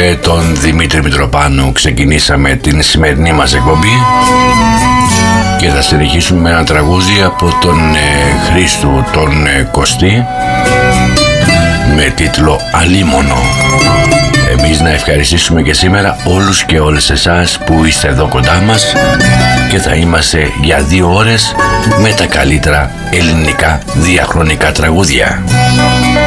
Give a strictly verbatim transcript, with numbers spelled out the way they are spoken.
με τον Δημήτρη Μητροπάνου ξεκινήσαμε την σημερινή μας εκπομπή και θα συνεχίσουμε με ένα τραγούδι από τον ε, Χρήστου τον ε, Κωστή με τίτλο «Αλίμονο». Εμείς να ευχαριστήσουμε και σήμερα όλους και όλες εσάς που είστε εδώ κοντά μας και θα είμαστε για δύο ώρες με τα καλύτερα ελληνικά διαχρονικά τραγούδια.